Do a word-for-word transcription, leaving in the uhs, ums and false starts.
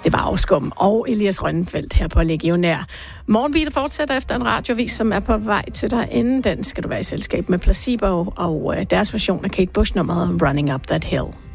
Det var Afskum og Elias Rønnenfeldt her på Legionær. Morgenbeatet fortsætter efter en radiovis, som er på vej til dig. Inden den skal du være i selskab med Placebo og deres version af Kate Bush-nummeret Running Up That Hill.